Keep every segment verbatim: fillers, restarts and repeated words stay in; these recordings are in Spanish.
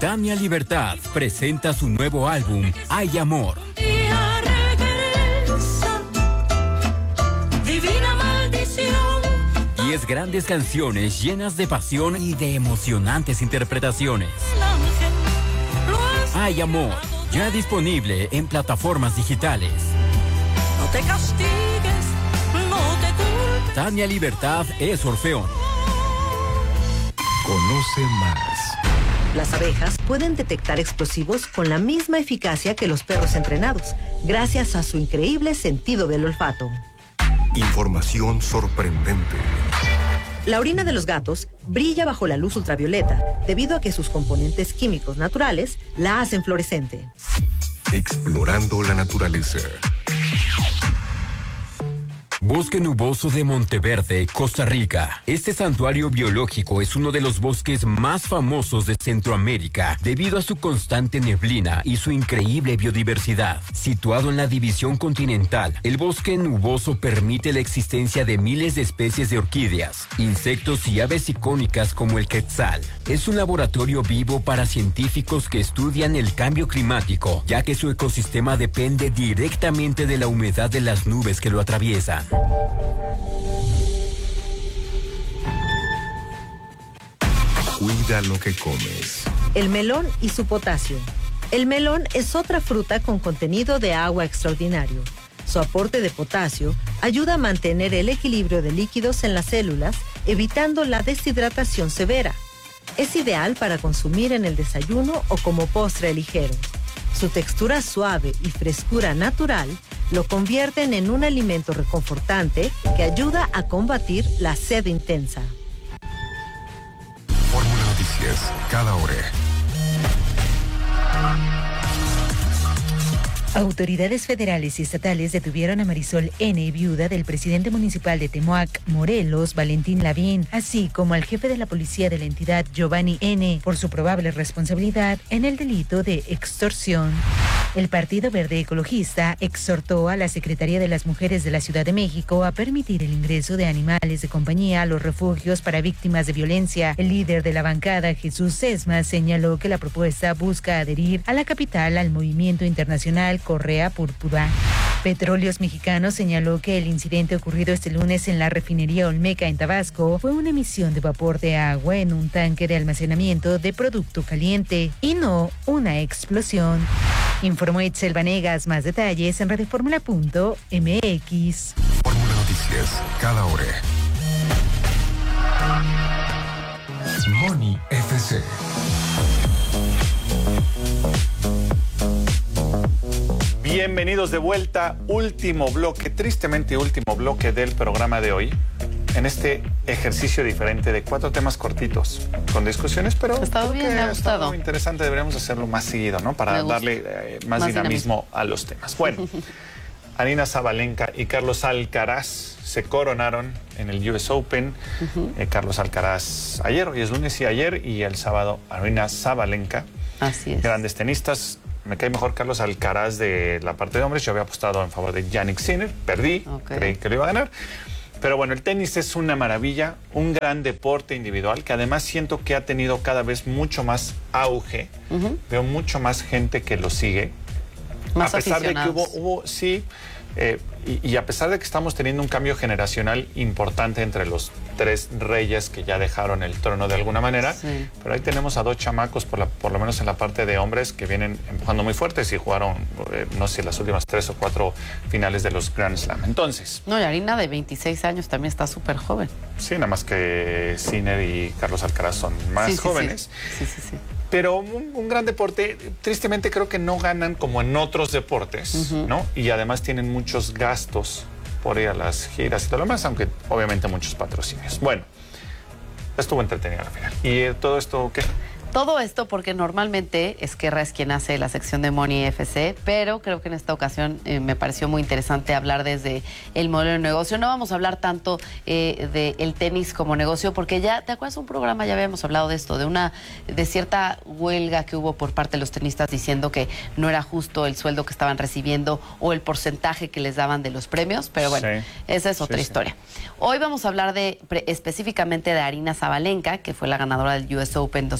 Tania Libertad presenta su nuevo álbum, Hay Amor. Divina maldición. Diez grandes canciones llenas de pasión y de emocionantes interpretaciones. Hay Amor, ya disponible en plataformas digitales. No te castigues, no te culpes. Tania Libertad es Orfeón. Conoce más. Las abejas pueden detectar explosivos con la misma eficacia que los perros entrenados, gracias a su increíble sentido del olfato. Información sorprendente. La orina de los gatos brilla bajo la luz ultravioleta, debido a que sus componentes químicos naturales la hacen fluorescente. Explorando la naturaleza. Bosque Nuboso de Monteverde, Costa Rica. Este santuario biológico es uno de los bosques más famosos de Centroamérica debido a su constante neblina y su increíble biodiversidad. Situado en la división continental, el bosque nuboso permite la existencia de miles de especies de orquídeas, insectos y aves icónicas como el quetzal. Es un laboratorio vivo para científicos que estudian el cambio climático, ya que su ecosistema depende directamente de la humedad de las nubes que lo atraviesan. Cuida lo que comes. El melón y su potasio. El melón es otra fruta con contenido de agua extraordinario. Su aporte de potasio ayuda a mantener el equilibrio de líquidos en las células, evitando la deshidratación severa. Es ideal para consumir en el desayuno o como postre ligero. Su textura suave y frescura natural lo convierten en un alimento reconfortante que ayuda a combatir la sed intensa. Fórmula Noticias, cada hora. Autoridades federales y estatales detuvieron a Marisol N., viuda del presidente municipal de Temoac, Morelos, Valentín Lavín, así como al jefe de la policía de la entidad, Giovanni N., por su probable responsabilidad en el delito de extorsión. El Partido Verde Ecologista exhortó a la Secretaría de las Mujeres de la Ciudad de México a permitir el ingreso de animales de compañía a los refugios para víctimas de violencia. El líder de la bancada, Jesús Sesma, señaló que la propuesta busca adherir a la capital al movimiento internacional Correa Púrpura. Petróleos Mexicanos señaló que el incidente ocurrido este lunes en la refinería Olmeca en Tabasco fue una emisión de vapor de agua en un tanque de almacenamiento de producto caliente y no una explosión. Informó Itzel Vanegas. Más detalles en radioformula punto m x. Fórmula Noticias, cada hora. Money F C. Bienvenidos de vuelta, último bloque, tristemente último bloque del programa de hoy, en este ejercicio diferente de cuatro temas cortitos, con discusiones, pero ha estado bien, me ha gustado. Interesante, deberíamos hacerlo más seguido, ¿no? Para darle eh, más, más dinamismo, dinamismo a los temas. Bueno, Aryna Sabalenka y Carlos Alcaraz se coronaron en el U S Open. Uh-huh. eh, Carlos Alcaraz ayer, hoy es lunes y ayer, y el sábado Aryna Sabalenka. Así es. Grandes tenistas. Me cae mejor Carlos Alcaraz de la parte de hombres. Yo había apostado en favor de Jannik Sinner, perdí, okay. Creí que lo iba a ganar. Pero bueno, el tenis es una maravilla, un gran deporte individual que además siento que ha tenido cada vez mucho más auge. Uh-huh. Veo mucho más gente que lo sigue. Más a pesar de que hubo, aficionados. hubo sí, eh, y, y a pesar de que estamos teniendo un cambio generacional importante entre los tres reyes que ya dejaron el trono de alguna manera, sí. Pero ahí tenemos a dos chamacos, por, la, por lo menos en la parte de hombres, que vienen empujando muy fuertes y jugaron, eh, no sé, las últimas tres o cuatro finales de los Grand Slam. Entonces... No, y Aryna de veintiséis años también está súper joven. Sí, nada más que Sinner y Carlos Alcaraz son más sí, sí, jóvenes. Sí, sí, sí. sí. Pero un, un gran deporte, tristemente creo que no ganan como en otros deportes, uh-huh. ¿no? Y además tienen muchos gastos por ir a las giras y todo lo demás, aunque obviamente muchos patrocinios. Bueno, estuvo entretenido al final. ¿Y eh, todo esto qué? Todo esto porque normalmente Esquerra es quien hace la sección de Money F C, pero creo que en esta ocasión eh, me pareció muy interesante hablar desde el modelo de negocio. No vamos a hablar tanto eh, del tenis como negocio, porque ya, ¿te acuerdas un programa? Ya habíamos hablado de esto, de una de cierta huelga que hubo por parte de los tenistas diciendo que no era justo el sueldo que estaban recibiendo o el porcentaje que les daban de los premios, pero bueno, sí. esa es otra sí, historia. Sí. Hoy vamos a hablar de específicamente de Aryna Sabalenka, que fue la ganadora del U S Open dos mil veinticinco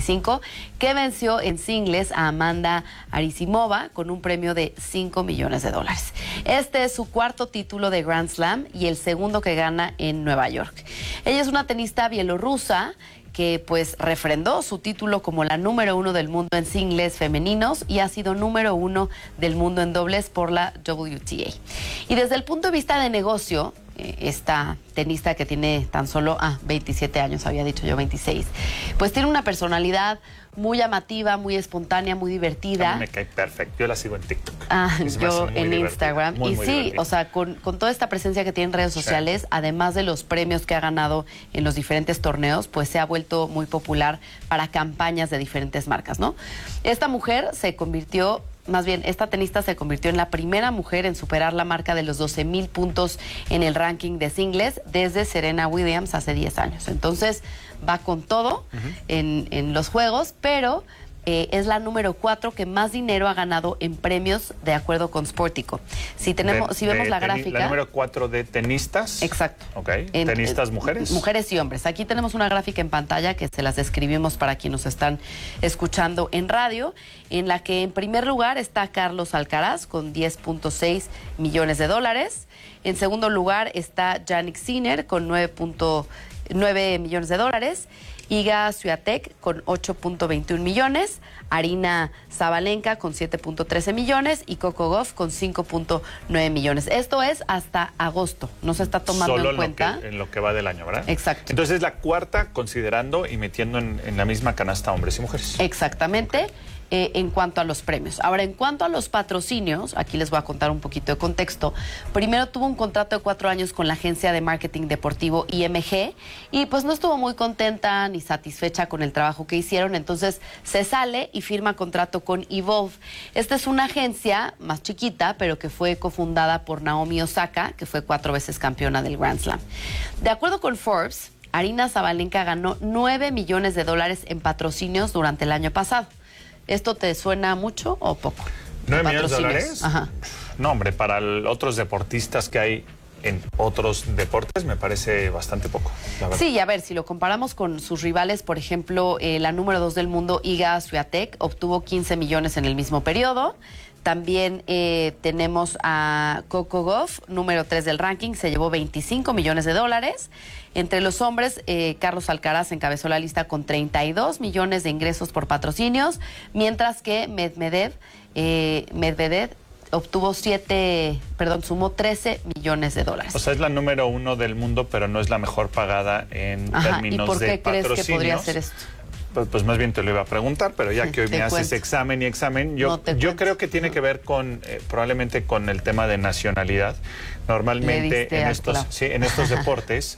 veinticinco, que venció en singles a Amanda Anisimova con un premio de cinco millones de dólares. Este es su cuarto título de Grand Slam y el segundo que gana en Nueva York. Ella es una tenista bielorrusa que pues refrendó su título como la número uno del mundo en singles femeninos y ha sido número uno del mundo en dobles por la W T A. Y desde el punto de vista de negocio, eh, esta tenista que tiene tan solo ah, veintisiete años, había dicho yo veintiséis, pues tiene una personalidad muy llamativa, muy espontánea, muy divertida. A mí me cae perfecto. Yo la sigo en TikTok. Ah, yo en Instagram. Muy, y muy sí, divertida. O sea, con, con toda esta presencia que tiene en redes sociales, sí, además de los premios que ha ganado en los diferentes torneos, pues se ha vuelto muy popular para campañas de diferentes marcas, ¿no? Esta mujer se convirtió... Más bien, esta tenista se convirtió en la primera mujer en superar la marca de los doce mil puntos en el ranking de singles desde Serena Williams hace diez años. Entonces, va con todo uh-huh. en, en los juegos, pero eh, es la número cuatro que más dinero ha ganado en premios de acuerdo con Sportico. Si tenemos, de, si vemos la gráfica... La número cuatro de tenistas. Exacto. Ok. En, ¿Tenistas mujeres? Mujeres y hombres. Aquí tenemos una gráfica en pantalla que se las describimos para quienes nos están escuchando en radio, en la que en primer lugar está Carlos Alcaraz con diez punto seis millones de dólares. En segundo lugar está Jannik Sinner con nueve punto nueve millones de dólares. Iga Swiatek con ocho punto veintiún millones, Arina Sabalenka con siete punto trece millones y Coco Gauff con cinco punto nueve millones. Esto es hasta agosto, no se está tomando Solo en cuenta. Lo que, en lo que va del año, ¿verdad? Exacto. Entonces es la cuarta considerando y metiendo en, en la misma canasta hombres y mujeres. Exactamente. Okay. Eh, en cuanto a los premios. Ahora, en cuanto a los patrocinios, aquí les voy a contar un poquito de contexto. Primero tuvo un contrato de cuatro años con la agencia de marketing deportivo I M G y pues no estuvo muy contenta ni satisfecha con el trabajo que hicieron, entonces se sale y firma contrato con Evolve. Esta es una agencia más chiquita, pero que fue cofundada por Naomi Osaka, que fue cuatro veces campeona del Grand Slam. De acuerdo con Forbes, Arina Sabalenka ganó nueve millones de dólares en patrocinios durante el año pasado. ¿Esto te suena mucho o poco? ¿Nueve millones de dólares? Ajá. No, hombre, para el, otros deportistas que hay en otros deportes me parece bastante poco, la verdad. Sí, y a ver, si lo comparamos con sus rivales, por ejemplo, eh, la número dos del mundo, Iga Swiatek, obtuvo quince millones en el mismo periodo. También eh, tenemos a Coco Gauff, número tres del ranking, se llevó veinticinco millones de dólares. Entre los hombres, eh, Carlos Alcaraz encabezó la lista con treinta y dos millones de ingresos por patrocinios, mientras que Medvedev, eh, Medvedev obtuvo siete, perdón, sumó trece millones de dólares. O sea, es la número uno del mundo, pero no es la mejor pagada en Ajá, términos de patrocinios. ¿Y por qué de crees patrocinios. que podría ser esto? Pues, pues más bien te lo iba a preguntar, pero ya que hoy me haces cuento. examen y examen, yo, no yo creo que tiene no. que ver con, eh, probablemente con el tema de nacionalidad. Normalmente en estos, sí, en estos deportes,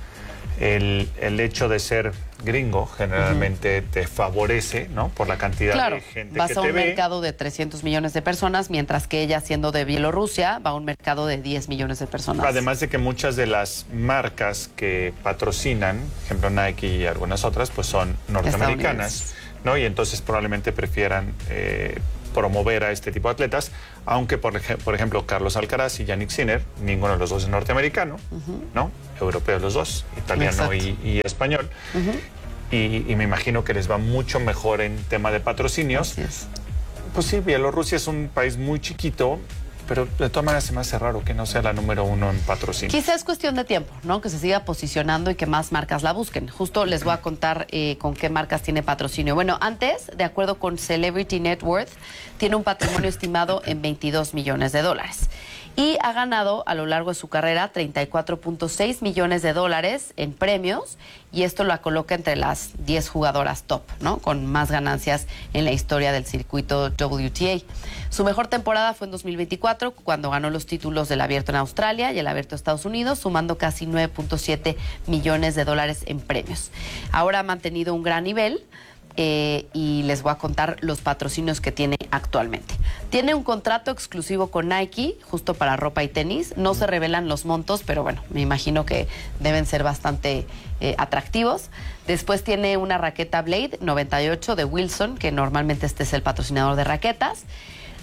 el, el hecho de ser gringo generalmente uh-huh. te favorece, ¿no? Por la cantidad claro, de gente vas que a te un ve. mercado de trescientos millones de personas, mientras que ella, siendo de Bielorrusia, va a un mercado de diez millones de personas. Además de que muchas de las marcas que patrocinan, por ejemplo Nike y algunas otras, pues son norteamericanas, ¿no? Y entonces probablemente prefieran eh, promover a este tipo de atletas, aunque por, ej- por ejemplo Carlos Alcaraz y Jannik Sinner, ninguno de los dos es norteamericano, uh-huh. ¿no? Europeos los dos, italiano y, y español. Uh-huh. Y, y me imagino que les va mucho mejor en tema de patrocinios. Así es. Pues sí, Bielorrusia es un país muy chiquito, pero de todas maneras se me hace raro que no sea la número uno en patrocinio. Quizá es cuestión de tiempo, ¿no? Que se siga posicionando y que más marcas la busquen. Justo les voy a contar eh, con qué marcas tiene patrocinio. Bueno, antes, de acuerdo con Celebrity Net Worth, tiene un patrimonio estimado en veintidós millones de dólares. Y ha ganado a lo largo de su carrera treinta y cuatro punto seis millones de dólares en premios, y esto la coloca entre las diez jugadoras top, ¿no? Con más ganancias en la historia del circuito W T A. Su mejor temporada fue en dos mil veinticuatro, cuando ganó los títulos del Abierto en Australia y el Abierto de Estados Unidos, sumando casi nueve punto siete millones de dólares en premios. Ahora ha mantenido un gran nivel. Eh, y les voy a contar los patrocinios que tiene actualmente. Tiene un contrato exclusivo con Nike, justo para ropa y tenis. No se revelan los montos, pero bueno, me imagino que deben ser bastante eh, atractivos. Después tiene una raqueta Blade noventa y ocho de Wilson, que normalmente este es el patrocinador de raquetas.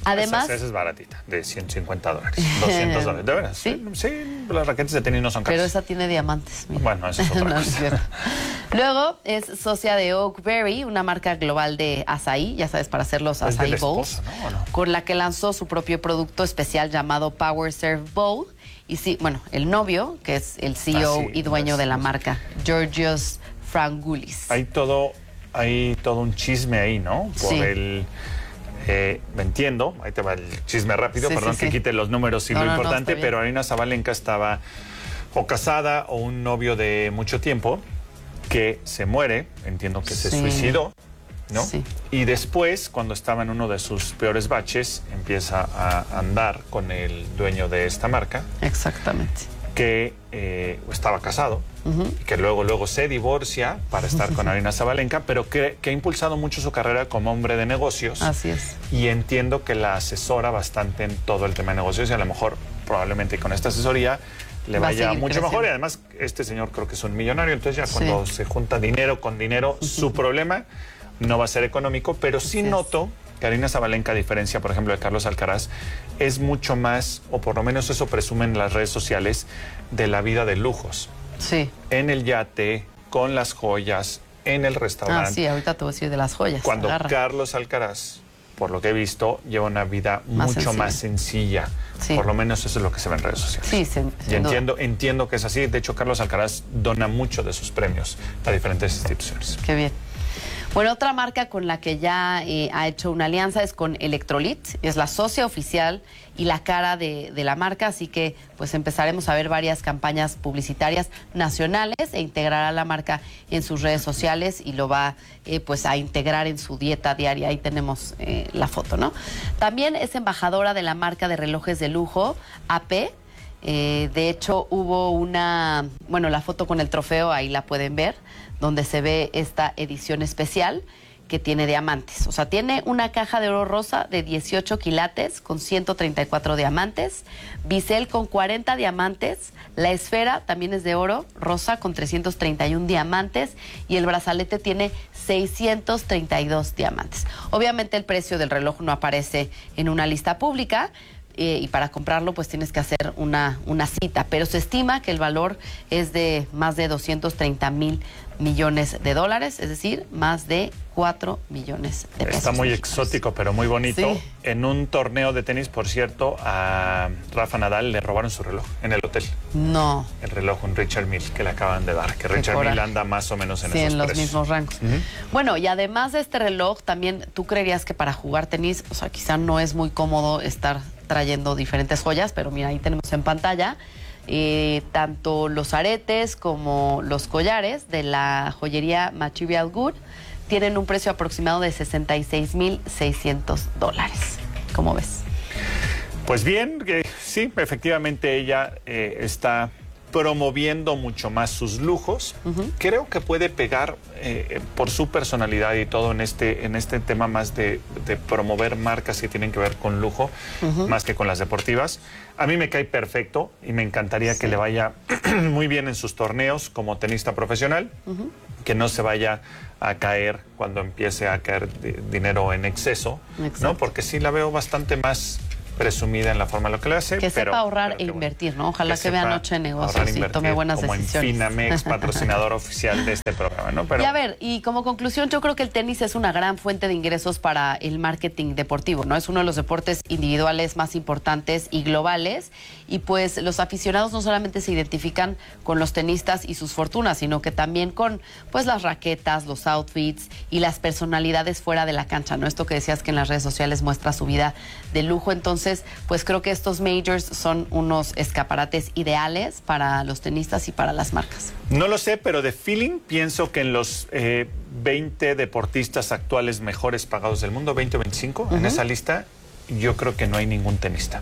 Además... Esa, esa es baratita, de ciento cincuenta dólares, doscientos dólares. ¿De veras? ¿Sí? Sí, las raquetas de tenis no son caras. Pero esa tiene diamantes. Mira. Bueno, eso es otra No, cosa. es cierto. Luego es socia de Oakberry, una marca global de azaí, ya sabes, para hacer los Es de azaí la bowls, esposa, ¿no? ¿O no? con la que lanzó su propio producto especial llamado Power Serve Bowl. Y sí, bueno, el novio, que es el C E O Ah, sí, y dueño es, de la es. marca, Georgios Frangoulis. Hay todo, hay todo un chisme ahí, ¿no? Por Sí. el... Eh, me entiendo, ahí te va el chisme rápido, Sí, perdón sí, que sí. quite los números y No, lo no, no, importante, está bien. pero Aryna Sabalenka estaba o casada o un novio de mucho tiempo que se muere, entiendo que se Sí. suicidó, ¿no? Sí. Y después, cuando estaba en uno de sus peores baches, empieza a andar con el dueño de esta marca, Exactamente. que eh, estaba casado, y que luego, luego se divorcia para estar con Aryna Sabalenka, pero que, que ha impulsado mucho su carrera como hombre de negocios. Así es. Y entiendo que la asesora bastante en todo el tema de negocios y a lo mejor, probablemente con esta asesoría, le Va a vaya seguir mucho creciendo. mejor. Y además, este señor creo que es un millonario, entonces ya Sí. cuando se junta dinero con dinero, su problema no va a ser económico, pero sí Así es. noto que Aryna Sabalenka, a diferencia, por ejemplo, de Carlos Alcaraz, es mucho más, o por lo menos eso presumen las redes sociales, de la vida de lujos. Sí. En el yate, con las joyas, en el Ah, restaurante. sí, ahorita te voy a decir de las joyas. Cuando Agarra. Carlos Alcaraz, por lo que he visto, lleva una vida Más mucho sencilla. más sencilla. Sí. Por lo menos eso es lo que se ve en redes sociales. Sí, sin- Y sin duda. entiendo, entiendo que es así. De hecho, Carlos Alcaraz dona mucho de sus premios a diferentes instituciones. Qué bien. Bueno, otra marca con la que ya eh, ha hecho una alianza es con Electrolit, es la socia oficial y la cara de, de la marca, así que pues empezaremos a ver varias campañas publicitarias nacionales e integrará la marca en sus redes sociales y lo va eh, pues a integrar en su dieta diaria. Ahí tenemos eh, la foto, ¿no? También es embajadora de la marca de relojes de lujo A P. Eh, de hecho, hubo una, bueno, la foto con el trofeo, ahí la pueden ver, donde se ve esta edición especial que tiene diamantes. O sea, tiene una caja de oro rosa de dieciocho quilates con ciento treinta y cuatro diamantes, bisel con cuarenta diamantes, la esfera también es de oro rosa con trescientos treinta y uno diamantes y el brazalete tiene seiscientos treinta y dos diamantes. Obviamente el precio del reloj no aparece en una lista pública, Eh, y para comprarlo pues tienes que hacer una, una cita, pero se estima que el valor es de más de doscientos treinta mil millones de dólares, es decir, más de cuatro millones de pesos. Está muy mexicanos. exótico, pero muy bonito. Sí. En un torneo de tenis, por cierto, a Rafa Nadal le robaron su reloj en el hotel. No, El reloj, un Richard Mille que le acaban de dar, que Richard coraje. Mille anda más o menos en sí, esos en los precios. mismos rangos. Bueno, y además de este reloj, también tú creerías que para jugar tenis, o sea, quizá no es muy cómodo estar trayendo diferentes joyas, pero mira, ahí tenemos en pantalla eh, tanto los aretes como los collares de la joyería Material Good. Tienen un precio aproximado de sesenta y seis mil seiscientos dólares. ¿Cómo ves? Pues bien, que sí, efectivamente ella eh, está promoviendo mucho más sus lujos. Creo que puede pegar eh, por su personalidad y todo en este, en este tema más de, de promover marcas que tienen que ver con lujo, más que con las deportivas. A mí me cae perfecto y me encantaría Sí. que le vaya muy bien en sus torneos como tenista profesional, que no se vaya a caer cuando empiece a caer di- dinero en exceso, Exacto. ¿no? Porque sí la veo bastante más presumida en la forma de lo que le hace. Que pero, sepa ahorrar pero qué e bueno. invertir, ¿no? Ojalá que, vea sepa Noche de Negocios ahorrar, y invertir, tome buenas como decisiones. en Finamex, patrocinador oficial de este programa, ¿no? Pero Y a ver, y como conclusión, yo creo que el tenis es una gran fuente de ingresos para el marketing deportivo, ¿no? Es uno de los deportes individuales más importantes y globales, y pues los aficionados no solamente se identifican con los tenistas y sus fortunas, sino que también con pues las raquetas, los outfits y las personalidades fuera de la cancha, ¿no? Esto que decías que en las redes sociales muestra su vida de lujo, entonces pues creo que estos majors son unos escaparates ideales para los tenistas y para las marcas. no lo sé, pero de feeling pienso que en los eh, veinte deportistas actuales mejores pagados del mundo, veinte o veinticinco, en esa lista, yo creo que no hay ningún tenista.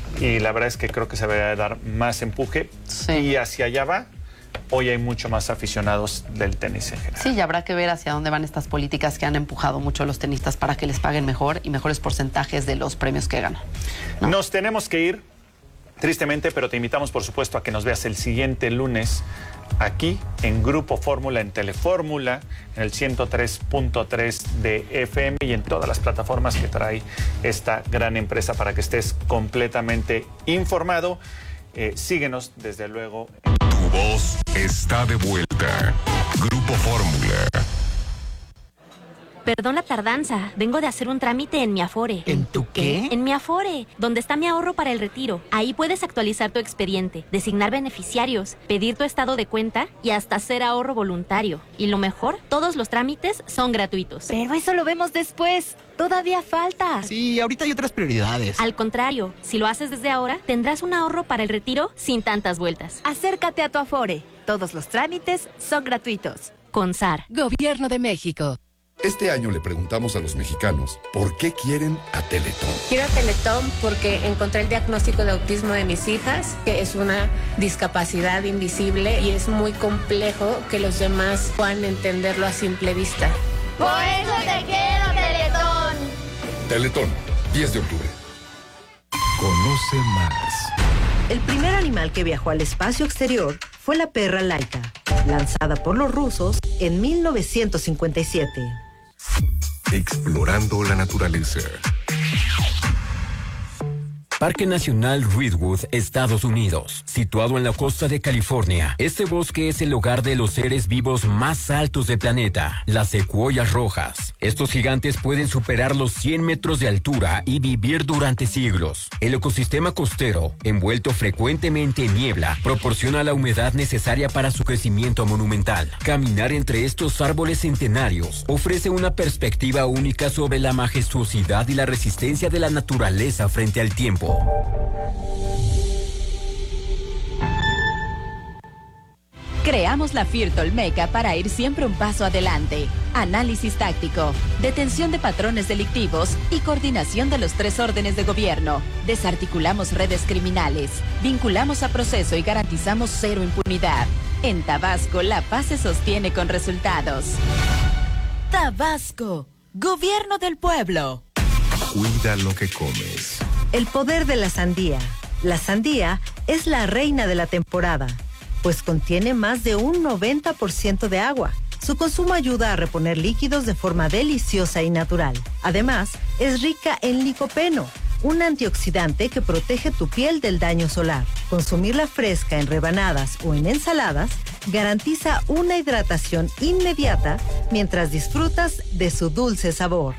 Y la verdad es que creo que se debería dar más empuje Sí. y hacia allá va. Hoy hay mucho más aficionados del tenis en general. Sí, y habrá que ver hacia dónde van estas políticas que han empujado mucho a los tenistas para que les paguen mejor y mejores porcentajes de los premios que ganan. Nos tenemos que ir, tristemente, pero te invitamos, por supuesto, a que nos veas el siguiente lunes aquí en Grupo Fórmula, en Telefórmula, en el ciento tres punto tres de F M y en todas las plataformas que trae esta gran empresa para que estés completamente informado. Eh, síguenos, desde luego. Tu voz está de vuelta. Grupo Fórmula. Perdón la tardanza, vengo de hacer un trámite en mi Afore. ¿En tu qué? En mi Afore, donde está mi ahorro para el retiro. Ahí puedes actualizar tu expediente, designar beneficiarios, pedir tu estado de cuenta y hasta hacer ahorro voluntario. Y lo mejor, todos los trámites son gratuitos. Pero eso lo vemos después. Todavía falta. Sí, ahorita hay otras prioridades. Al contrario, si lo haces desde ahora, tendrás un ahorro para el retiro sin tantas vueltas. Acércate a tu Afore. Todos los trámites son gratuitos. Con S A R. Gobierno de México. Este año le preguntamos a los mexicanos por qué quieren a Teletón. Quiero a Teletón porque encontré el diagnóstico de autismo de mis hijas, que es una discapacidad invisible y es muy complejo que los demás puedan entenderlo a simple vista. Por eso te quiero, Teletón. Teletón, diez de octubre. Conoce más. El primer animal que viajó al espacio exterior fue la perra Laika, lanzada por los rusos en mil novecientos cincuenta y siete. Explorando la naturaleza. Parque Nacional Redwood, Estados Unidos. Situado en la costa de California, este bosque es el hogar de los seres vivos más altos del planeta, las secuoyas rojas. Estos gigantes pueden superar los cien metros de altura y vivir durante siglos. El ecosistema costero, envuelto frecuentemente en niebla, proporciona la humedad necesaria para su crecimiento monumental. Caminar entre estos árboles centenarios ofrece una perspectiva única sobre la majestuosidad y la resistencia de la naturaleza frente al tiempo. Creamos la FIRT Olmeca para ir siempre un paso adelante. Análisis táctico, detención de patrones delictivos y coordinación de los tres órdenes de gobierno. Desarticulamos redes criminales, vinculamos a proceso y garantizamos cero impunidad. En Tabasco, la paz se sostiene con resultados. Tabasco, Gobierno del Pueblo. Cuida lo que comes. El poder de la sandía. La sandía es la reina de la temporada, pues contiene más de un noventa por ciento de agua. Su consumo ayuda a reponer líquidos de forma deliciosa y natural. Además, es rica en licopeno, un antioxidante que protege tu piel del daño solar. Consumirla fresca en rebanadas o en ensaladas garantiza una hidratación inmediata mientras disfrutas de su dulce sabor.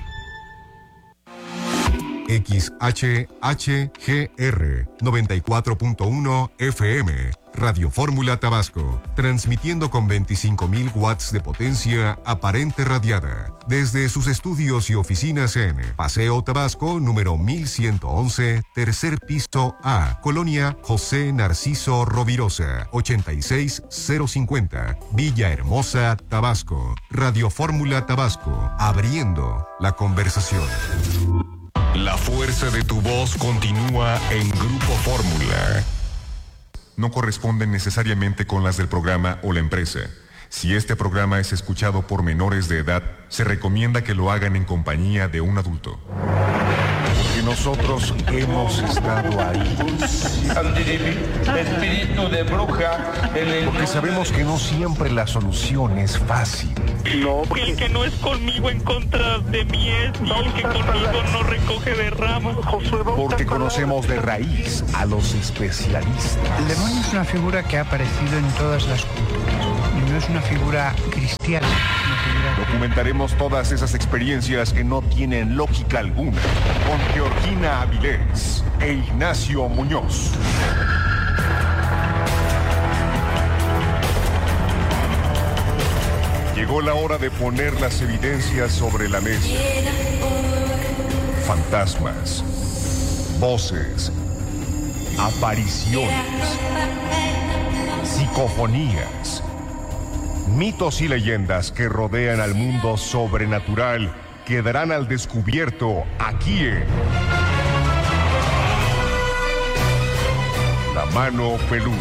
X H H G R noventa y cuatro punto uno F M, Radio Fórmula Tabasco, transmitiendo con veinticinco mil watts de potencia aparente radiada, desde sus estudios y oficinas en Paseo Tabasco, número mil ciento once, tercer piso A, Colonia José Narciso Rovirosa, ochenta y seis cero cincuenta, Villahermosa, Tabasco. Radio Fórmula Tabasco, abriendo la conversación. La fuerza de tu voz continúa en Grupo Fórmula. No corresponden necesariamente con las del programa o la empresa. Si este programa es escuchado por menores de edad, se recomienda que lo hagan en compañía de un adulto. Porque nosotros hemos estado ahí. Espíritu de bruja. Porque sabemos que no siempre la solución es fácil. No, el que no es conmigo en contra de mí es, y el que conmigo no recoge de ramas. Porque conocemos de raíz a los especialistas. El demonio es una figura que ha aparecido en todas las culturas. Y no es una figura cristiana. Una figura... Documentaremos todas esas experiencias que no tienen lógica alguna con Georgina Avilés e Ignacio Muñoz. Llegó la hora de poner las evidencias sobre la mesa. Fantasmas, voces, apariciones, psicofonías, mitos y leyendas que rodean al mundo sobrenatural quedarán al descubierto aquí en La Mano Peluda.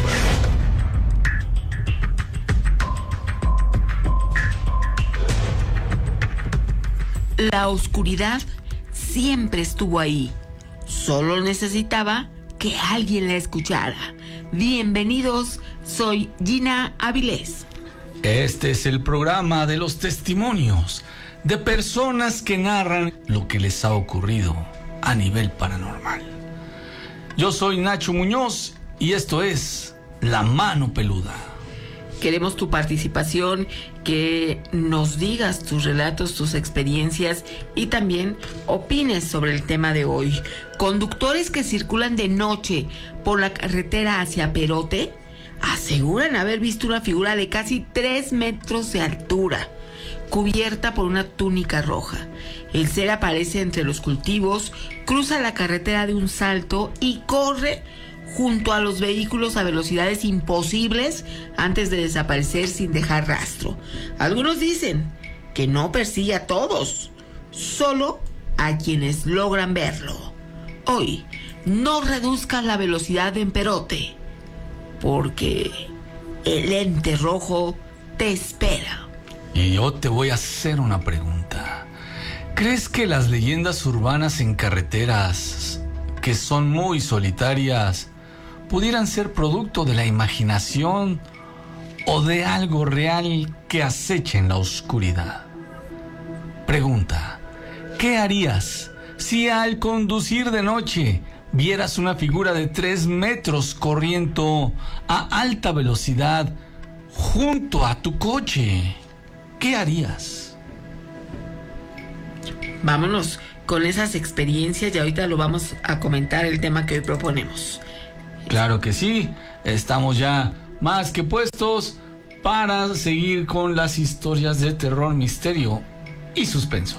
La oscuridad siempre estuvo ahí. Solo necesitaba que alguien la escuchara. Bienvenidos, soy Gina Avilés. Este es el programa de los testimonios de personas que narran lo que les ha ocurrido a nivel paranormal. Yo soy Nacho Muñoz y esto es La Mano Peluda. Queremos tu participación, que nos digas tus relatos, tus experiencias y también opines sobre el tema de hoy. Conductores que circulan de noche por la carretera hacia Perote aseguran haber visto una figura de casi tres metros de altura, cubierta por una túnica roja. El ser aparece entre los cultivos, cruza la carretera de un salto y corre junto a los vehículos a velocidades imposibles antes de desaparecer sin dejar rastro. Algunos dicen que no persigue a todos, solo a quienes logran verlo. Hoy, no reduzcas la velocidad en Perote, porque el ente rojo te espera. Y yo te voy a hacer una pregunta. ¿Crees que las leyendas urbanas en carreteras, que son muy solitarias, pudieran ser producto de la imaginación o de algo real que acecha en la oscuridad? Pregunta: ¿qué harías si al conducir de noche vieras una figura de tres metros corriendo a alta velocidad junto a tu coche? ¿Qué harías? Vámonos con esas experiencias y ahorita lo vamos a comentar, el tema que hoy proponemos. Claro que sí, estamos ya más que puestos para seguir con las historias de terror, misterio y suspenso.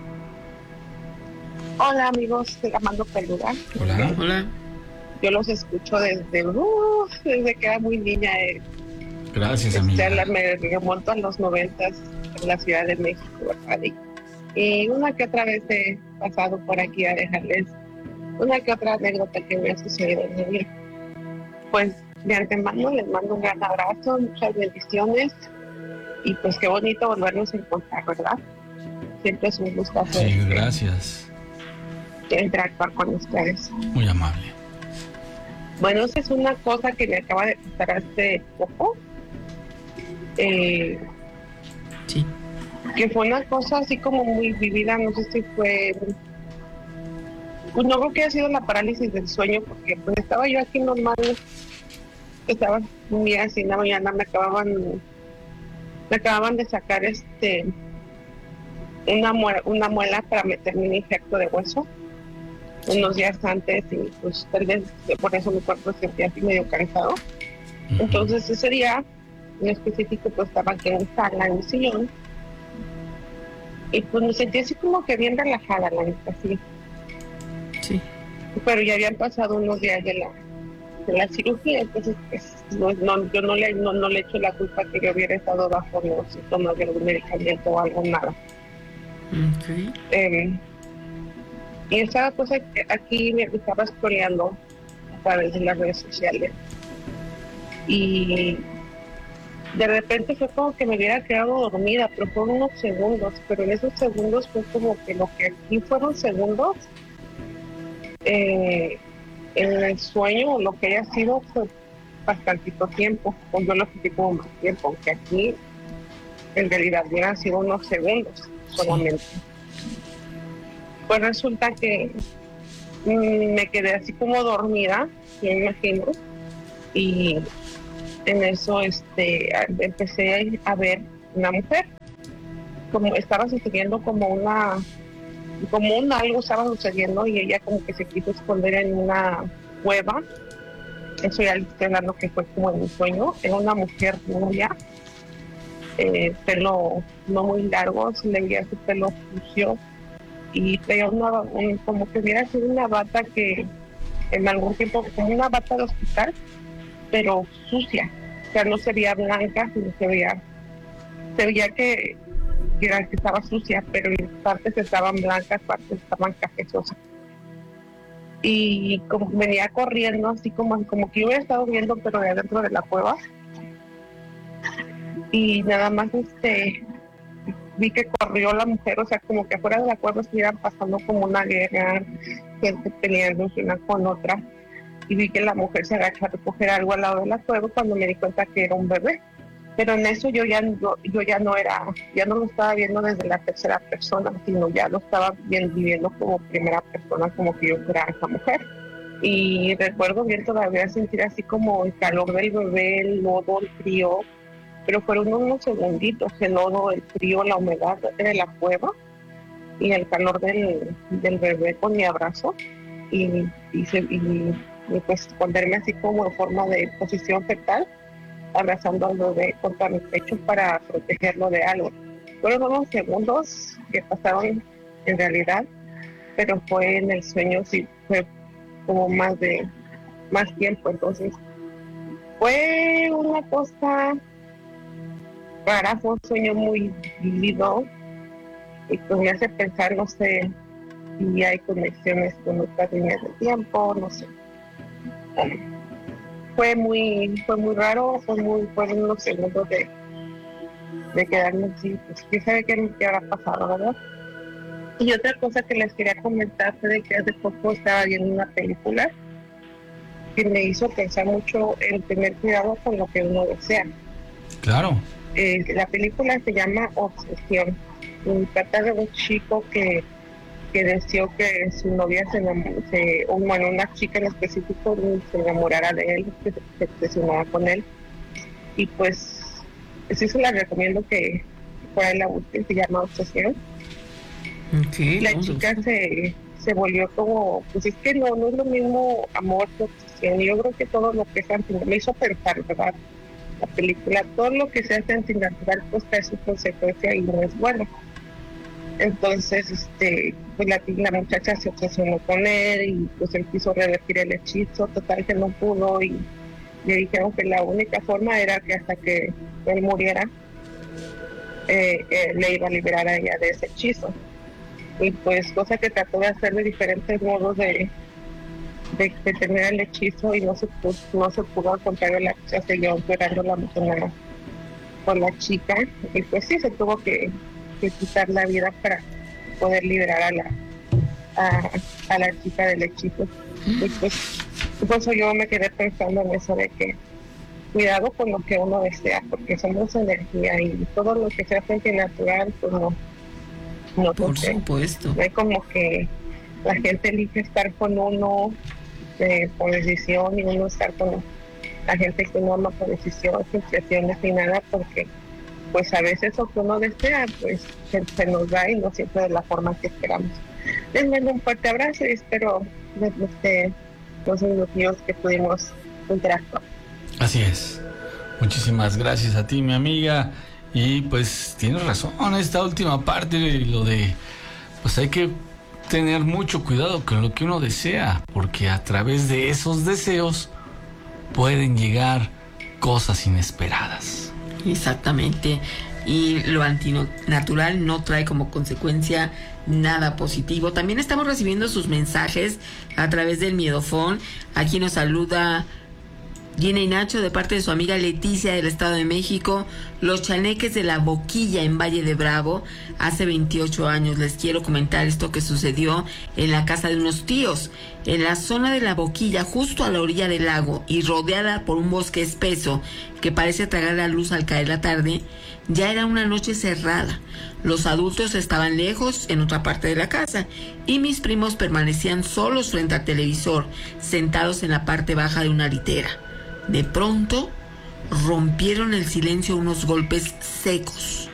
Hola amigos de La Mano Peluda. Hola. Hola. Yo los escucho desde, uh, desde que era muy niña. Eh. Gracias, amiga. Este, me remonto a los noventas en la Ciudad de México, ¿verdad? Y, y una que otra vez he pasado por aquí a dejarles una que otra anécdota que me ha sucedido en mi vida. Pues de antemano les mando un gran abrazo, muchas bendiciones y pues qué bonito volvernos a encontrar, ¿verdad? Siempre es un gusto hacer. Sí, gracias. Interactuar con ustedes. Muy amable. Bueno, esa es una cosa que me acaba de pasar hace poco. Eh, sí. Que fue una cosa así como muy vivida, no sé si fue... Pues no creo que haya sido la parálisis del sueño, porque pues estaba yo aquí normal, estaba un día así en la mañana, me acababan, me acababan de sacar este una muela, una muela para meterme un injerto de hueso unos días antes y pues tal vez por eso mi cuerpo se sentía así medio cansado. Uh-huh. Entonces ese día en específico pues estaba aquí en mi sala, en mi sillón, y pues me sentí así como que bien relajada, la neta, así. Sí. Pero ya habían pasado unos días de la, de la cirugía, entonces pues, no, no, yo no le, no, no le echo la culpa que yo hubiera estado bajo los síntomas de algún medicamento o algo, nada. Okay. Eh, y esa cosa que aquí me estaba scrolleando a través de las redes sociales y de repente fue como que me hubiera quedado dormida, pero fueron unos segundos, pero en esos segundos fue como que lo que aquí fueron segundos, Eh, en el sueño, lo que haya sido fue bastantito tiempo, o yo lo sentí como más tiempo, aunque aquí en realidad hubieran sido unos segundos solamente. Sí. Pues resulta que mmm, me quedé así como dormida, me imagino, y en eso este empecé a ver una mujer, como estaba sucediendo como una como un algo estaba sucediendo y ella como que se quiso esconder en una cueva. Eso ya le estoy hablando que fue como en un sueño. Era una mujer rubia, eh, pelo no muy largo, se le veía su pelo sucio y traía una, un, como que hubiera sido una bata que en algún tiempo, como una bata de hospital, pero sucia. O sea, no se veía blanca, sino se veía, se veía que que era que estaba sucia, pero en partes estaban blancas, partes estaban cafezosas. Y como venía corriendo, así como, como que yo hubiera estado viendo, pero de adentro de la cueva. Y nada más este vi que corrió la mujer, o sea, como que afuera de la cueva estuvieran pasando como una guerra, gente peleándose una con otra. y vi que la mujer se agachó a recoger algo al lado de la cueva cuando me di cuenta que era un bebé. Pero en eso yo ya no, yo ya no era, ya no lo estaba viendo desde la tercera persona, sino ya lo estaba bien, viviendo como primera persona, como que yo era esa mujer. Y recuerdo bien todavía sentir así como el calor del bebé, el lodo, el frío, pero fueron unos segunditos, el lodo, el frío, la humedad de la cueva y el calor del, del bebé con mi abrazo y, y, se, y, y pues ponerme así como en forma de posición fetal, abrazando al bebé contra mi pecho para protegerlo de algo. Fueron unos segundos que pasaron en realidad, pero fue en el sueño, sí, fue como más de más tiempo. Entonces fue una cosa rara, fue un sueño muy vívido y pues me hace pensar, no sé si hay conexiones con otras líneas de tiempo, no sé. Um, fue muy fue muy raro, fue muy fueron unos segundos de de quedarme así, pues quién sabe qué, qué habrá pasado, ¿verdad? Y otra cosa que les quería comentar fue de que hace poco estaba viendo una película que me hizo pensar mucho en tener cuidado con lo que uno desea. Claro. Eh, la película se llama Obsesión y trata de un chico que que deseó que su novia se enamorara, o bueno, una chica en específico se enamorara de él, que se obsesionara con él. Y pues, sí se la recomiendo que por ahí la busquen, se llama Obsesión. Okay, la chica se, se volvió como, pues es que no, no es lo mismo amor que obsesión. Yo creo que todo lo que es antinatural, me hizo pensar, ¿verdad? La película, todo lo que se hace antinatural pues trae su consecuencia y no es bueno. Entonces, este, pues la, la muchacha se obsesionó con él y pues él quiso revertir el hechizo, total que no pudo y le dijeron que la única forma era que hasta que él muriera eh, eh, le iba a liberar a ella de ese hechizo. Y pues cosa que trató de hacer de diferentes modos de, de, de tener el hechizo y no se pudo, no se pudo, al contrario, la chica siguió operando la emocional con la chica y pues sí se tuvo que que quitar la vida para poder liberar a la a, a la chica del hechizo. Y pues por eso yo me quedé pensando en eso de que cuidado con lo que uno desea, porque somos energía y todo lo que se hace antinatural pues no no por supuesto. No es como que la gente elige estar con uno eh, por decisión y uno estar con la gente que no ama por decisión, sin presiones ni nada, porque pues a veces lo que uno desea pues se, se nos da y no siempre de la forma que esperamos. Les mando un fuerte abrazo y espero les guste los minutos que pudimos interactuar. Así es. Muchísimas gracias a ti, mi amiga. Y pues tienes razón, esta última parte, lo de pues hay que tener mucho cuidado con lo que uno desea, porque a través de esos deseos pueden llegar cosas inesperadas. Exactamente, y lo antinatural no trae como consecuencia nada positivo. También estamos recibiendo sus mensajes a través del Miedofón. Aquí nos saluda Gina y Nacho de parte de su amiga Leticia del Estado de México. Los chaneques de la Boquilla en Valle de Bravo. Hace veintiocho años les quiero comentar esto que sucedió en la casa de unos tíos. En la zona de la Boquilla, justo a la orilla del lago y rodeada por un bosque espeso que parece tragar la luz al caer la tarde, ya era una noche cerrada. Los adultos estaban lejos en otra parte de la casa y mis primos permanecían solos frente al televisor, sentados en la parte baja de una litera. De pronto rompieron el silencio unos golpes secos.